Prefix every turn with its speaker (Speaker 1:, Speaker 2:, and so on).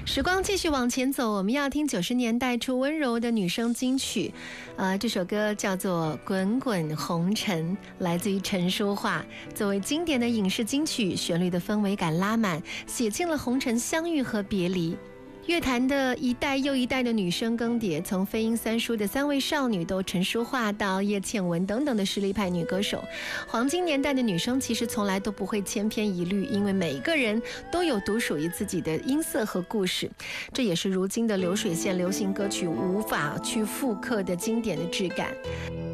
Speaker 1: 时光继续往前走，我们要听90年代初温柔的女声金曲，这首歌叫做《滚滚红尘》，来自于陈淑桦。作为经典的影视金曲，旋律的氛围感拉满，写尽了红尘相遇和别离。乐坛的一代又一代的女声更迭，从飞鹰三叔的3位少女都陈淑桦到叶倩文等等的实力派女歌手，黄金年代的女声其实从来都不会千篇一律，因为每一个人都有独属于自己的音色和故事，这也是如今的流水线流行歌曲无法去复刻的经典的质感。